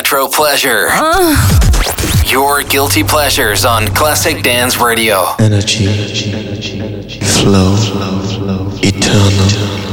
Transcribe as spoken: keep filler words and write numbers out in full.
Electro Pleasure. Your guilty pleasures on Classic Dance Radio. Energy, flow, eternal.